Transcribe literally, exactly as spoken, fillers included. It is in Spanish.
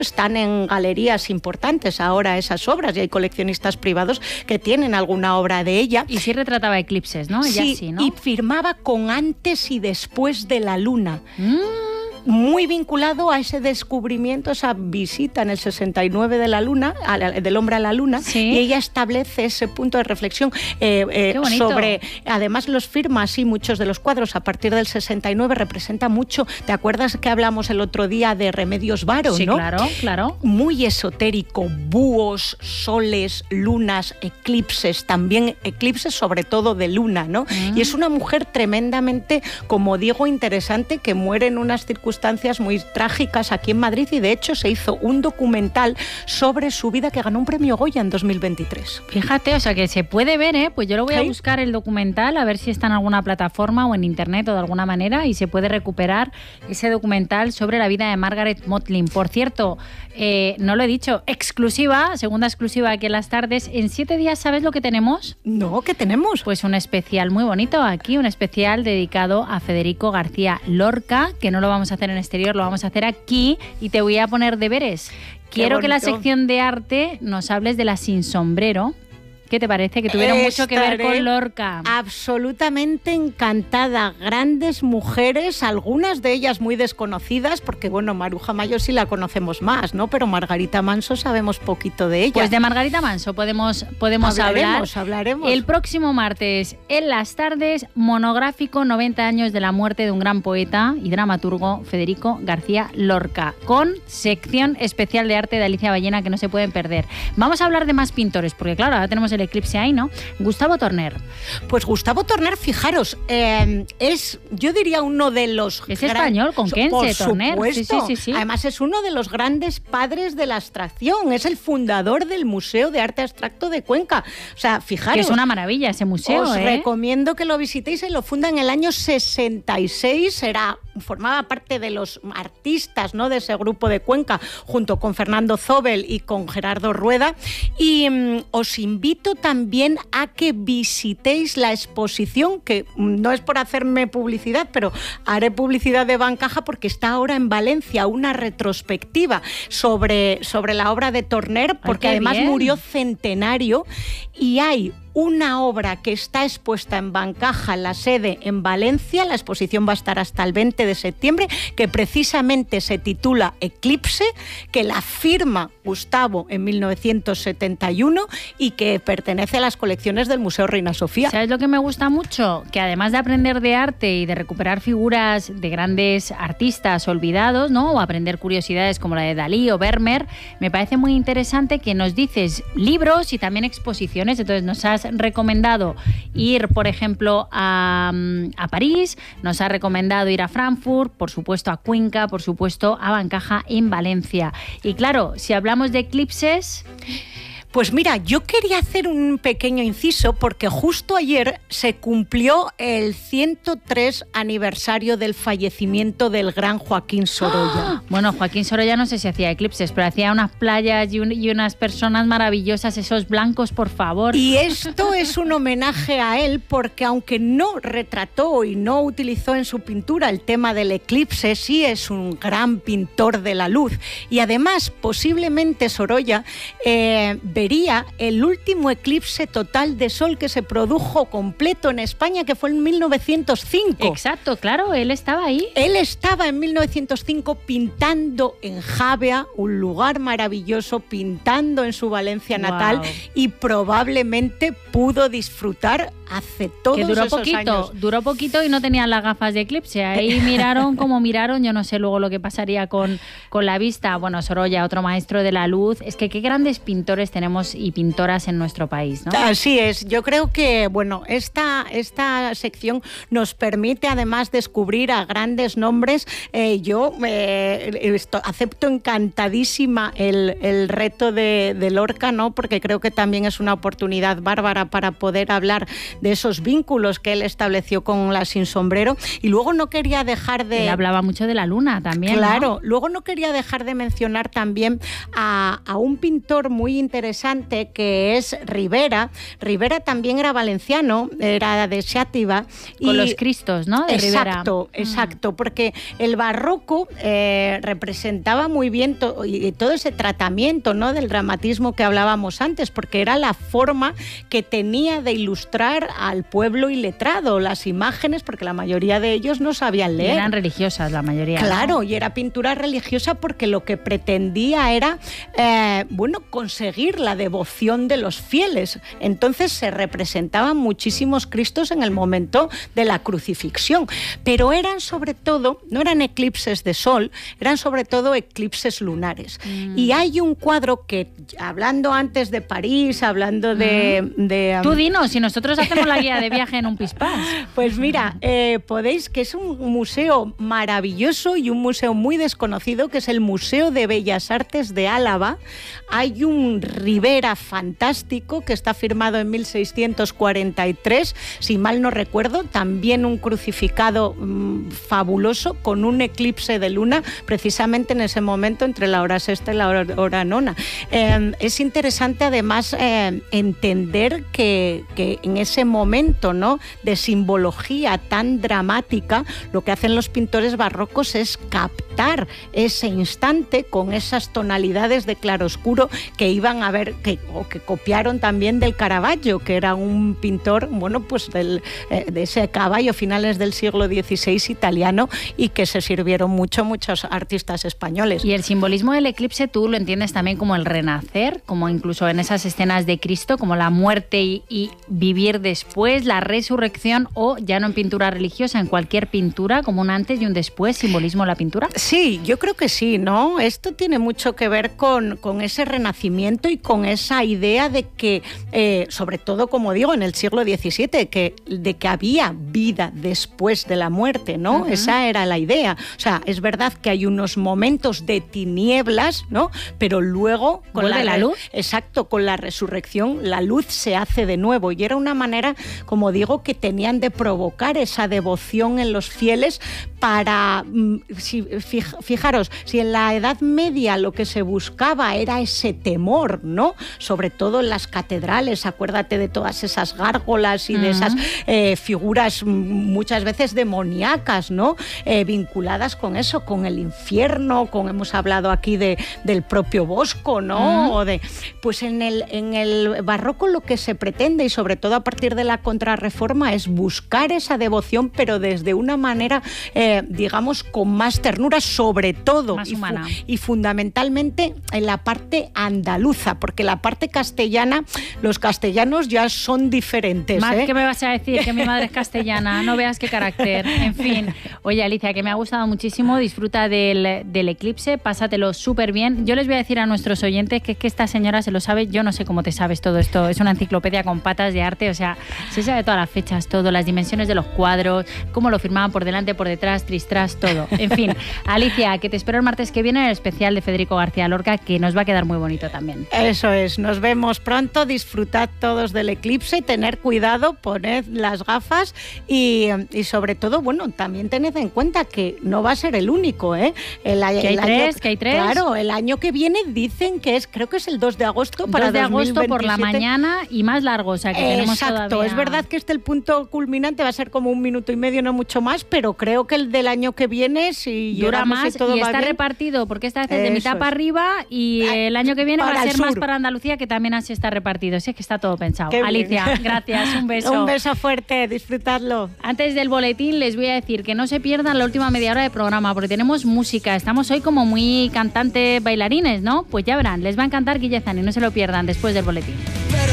están en galerías importantes ahora esas obras y hay coleccionistas privados que tienen alguna obra de ella. Y sí retrataba eclipses, ¿no? Ella sí, sí, ¿no? Y firmaba con antes y después de la luna. Mm. Muy vinculado a ese descubrimiento, esa visita en el sesenta y nueve de la luna, a la, del hombre a la luna, ¿sí? Y ella establece ese punto de reflexión eh, eh, sobre, además los firma así, muchos de los cuadros a partir del sesenta y nueve representa mucho, ¿te acuerdas que hablamos el otro día de Remedios Varo? Sí, ¿no? claro, claro. Muy esotérico, búhos, soles, lunas, eclipses, también eclipses sobre todo de luna, ¿no? Mm. Y es una mujer tremendamente, como digo, interesante, que muere en unas circunstancias circunstancias muy trágicas aquí en Madrid y de hecho se hizo un documental sobre su vida que ganó un premio Goya en dos mil veintitrés. Fíjate, o sea que se puede ver, ¿eh? Pues yo lo voy a buscar el documental a ver si está en alguna plataforma o en internet o de alguna manera y se puede recuperar ese documental sobre la vida de Margaret Motley. Por cierto, eh, no lo he dicho, exclusiva, segunda exclusiva aquí en Las Tardes. En siete días, ¿sabes lo que tenemos? No, ¿qué tenemos? Pues un especial muy bonito aquí, un especial dedicado a Federico García Lorca, que no lo vamos a hacer en exterior, lo vamos a hacer aquí y te voy a poner deberes. Quiero que la sección de arte nos hables de la Sin Sombrero. ¿Qué te parece? Que tuvieron mucho que ver con Lorca. Absolutamente encantada. Grandes mujeres, algunas de ellas muy desconocidas, porque bueno, Maruja Mayo sí la conocemos más, ¿no? Pero Margarita Manso sabemos poquito de ella. Pues de Margarita Manso podemos, podemos hablaremos, hablar. Hablaremos. El próximo martes, en Las Tardes, monográfico noventa años de la muerte de un gran poeta y dramaturgo, Federico García Lorca, con sección especial de arte de Alicia Ballena que no se pueden perder. Vamos a hablar de más pintores, porque claro, ahora tenemos el eclipse ahí, ¿no? Gustavo Torner. Pues Gustavo Torner, fijaros, eh, es, yo diría, uno de los... Es español, conquense, Torner. Sí, sí, sí, sí. Además es uno de los grandes padres de la abstracción, es el fundador del Museo de Arte Abstracto de Cuenca. O sea, fijaros... Que es una maravilla ese museo, Os ¿eh? recomiendo que lo visitéis, se lo funda en el año sesenta y seis, era, formaba parte de los artistas, ¿no?, de ese grupo de Cuenca, junto con Fernando Zobel y con Gerardo Rueda, y um, os invito también a que visitéis la exposición, que no es por hacerme publicidad, pero haré publicidad de Bancaja porque está ahora en Valencia, una retrospectiva sobre, sobre la obra de Torner, porque Ay, además bien. murió centenario, y hay una obra que está expuesta en Bancaja, la sede en Valencia, la exposición va a estar hasta el veinte de septiembre, que precisamente se titula Eclipse, que la firma Gustavo en mil novecientos setenta y uno y que pertenece a las colecciones del Museo Reina Sofía. ¿Sabes lo que me gusta mucho? Que además de aprender de arte y de recuperar figuras de grandes artistas olvidados, ¿no?, o aprender curiosidades como la de Dalí o Vermeer, me parece muy interesante que nos dices libros y también exposiciones. Entonces nos has recomendado ir, por ejemplo, a, a París, nos ha recomendado ir a Frankfurt, por supuesto a Cuenca, por supuesto a Bancaja en Valencia. Y claro, si hablamos de eclipses... Pues mira, yo quería hacer un pequeño inciso porque justo ayer se cumplió el ciento tres aniversario del fallecimiento del gran Joaquín Sorolla. ¡Ah! Bueno, Joaquín Sorolla no sé si hacía eclipses, pero hacía unas playas y, un, y unas personas maravillosas, esos blancos, por favor. Y esto es un homenaje a él porque aunque no retrató y no utilizó en su pintura el tema del eclipse, sí es un gran pintor de la luz. Y además, posiblemente Sorolla eh, vería el último eclipse total de sol que se produjo completo en España, que fue en mil novecientos cinco. Exacto, claro, él estaba ahí. Él estaba en mil novecientos cinco pintando en Javea, un lugar maravilloso, pintando en su Valencia natal, wow. Y probablemente pudo disfrutar hace todos que duró esos poquito, años. Duró poquito y no tenían las gafas de eclipse. Ahí miraron como miraron, yo no sé luego lo que pasaría con, con la vista. Bueno, Sorolla, otro maestro de la luz. Es que qué grandes pintores tenemos y pintoras en nuestro país, ¿no? Así es. Yo creo que, bueno, esta, esta sección nos permite además descubrir a grandes nombres. Eh, yo eh, esto, acepto encantadísima el, el reto de, de Lorca, ¿no? Porque creo que también es una oportunidad bárbara para poder hablar de esos vínculos que él estableció con la Sin Sombrero, y luego no quería dejar de... Él hablaba mucho de la luna también, Claro, ¿no? Luego no quería dejar de mencionar también a, a un pintor muy interesante que es Rivera. Rivera también era valenciano, era de Xàtiva. Con y... los Cristos, ¿no? De exacto, Rivera. exacto, porque el barroco eh, representaba muy bien to y todo ese tratamiento, ¿no?, del dramatismo que hablábamos antes, porque era la forma que tenía de ilustrar al pueblo iletrado, las imágenes, porque la mayoría de ellos no sabían leer. Y eran religiosas la mayoría. Claro, ¿no? Y era pintura religiosa porque lo que pretendía era, eh, bueno, conseguir la devoción de los fieles. Entonces se representaban muchísimos Cristos en el momento de la crucifixión, pero eran sobre todo, no eran eclipses de sol, eran sobre todo eclipses lunares. Mm. Y hay un cuadro que, hablando antes de París, hablando de... Mm. de um... Tú dinos, si nosotros hacemos la guía de viaje en un pispás. Pues mira, eh, podéis, que es un museo maravilloso y un museo muy desconocido, que es el Museo de Bellas Artes de Álava. Hay un Rivera fantástico que está firmado en mil seiscientos cuarenta y tres, si mal no recuerdo, también un crucificado mmm, fabuloso con un eclipse de luna precisamente en ese momento entre la hora sexta y la hora, hora nona. Eh, es interesante además eh, entender que, que en ese momento, ¿no?, de simbología tan dramática, lo que hacen los pintores barrocos es captar ese instante con esas tonalidades de claroscuro que iban a ver, que, o que copiaron también del Caravaggio, que era un pintor, bueno, pues del, eh, de ese caballo finales del siglo dieciséis italiano, y que se sirvieron mucho muchos artistas españoles. Y el simbolismo del eclipse tú lo entiendes también como el renacer, como incluso en esas escenas de Cristo, como la muerte y, y vivir después, la resurrección, o ya no en pintura religiosa, en cualquier pintura, como un antes y un después, simbolismo de la pintura. Sí, yo creo que sí, ¿no? Esto tiene mucho que ver con, con ese renacimiento y con esa idea de que, eh, sobre todo, como digo, en el siglo diecisiete, que, de que había vida después de la muerte, ¿no? Uh-huh. Esa era la idea. O sea, es verdad que hay unos momentos de tinieblas, ¿no? Pero luego, con ¿Vuelve la, la luz? Exacto, con la resurrección, la luz se hace de nuevo. Y era una manera, como digo, que tenían de provocar esa devoción en los fieles para, si, fijaros, si en la Edad Media lo que se buscaba era ese temor, ¿no? Sobre todo en las catedrales, acuérdate de todas esas gárgolas y uh-huh. de esas eh, figuras muchas veces demoníacas, ¿no? Eh, vinculadas con eso, con el infierno, con, hemos hablado aquí de, del propio Bosco, ¿no? Uh-huh. O de, pues en el, en el barroco lo que se pretende, y sobre todo a partir de la Contrarreforma, es buscar esa devoción, pero desde una manera, eh, digamos, con más ternura, sobre todo más y, humana. Fu- y fundamentalmente en la parte andaluza, porque la parte castellana, los castellanos ya son diferentes. Más ¿eh? que me vas a decir que mi madre es castellana, no veas qué carácter. En fin, oye, Alicia, que me ha gustado muchísimo, disfruta del, del eclipse, pásatelo súper bien. Yo les voy a decir a nuestros oyentes que es que esta señora se lo sabe, yo no sé cómo te sabes todo esto, es una enciclopedia con patas de arte, o sea, se sabe todas las fechas, todo, las dimensiones de los cuadros, cómo lo firmaban por delante, por detrás, tristras, todo. En fin, Alicia, que te espero el martes que viene en el especial de Federico García Lorca, que nos va a quedar muy bonito también. Eso es, nos vemos pronto, disfrutad todos del eclipse, tener cuidado, poned las gafas y, y sobre todo, bueno, también tened en cuenta que no va a ser el único, ¿eh? El, que hay el tres, año, que hay tres. Claro, el año que viene dicen que es, creo que es el dos de agosto para dos de agosto dos mil veintisiete. Por la mañana y más largo, o sea que tenemos Exacto, todavía... es verdad que este el punto culminante va a ser como un minuto y medio, no mucho más, pero creo que el del año que viene, si dura más y, todo y va está bien, repartido, porque esta vez es de eso mitad es. para arriba y el año que viene para va a ser sur. más para Andalucía, que también así está repartido. Sí, es que está todo pensado. Qué Alicia, bien. gracias, un beso. Un beso fuerte, disfrutadlo. Antes del boletín les voy a decir que no se pierdan la última media hora de programa, porque tenemos música. Estamos hoy como muy cantantes bailarines, ¿no? Pues ya verán, les va a encantar Guillezani, no se lo pierdan después del boletín.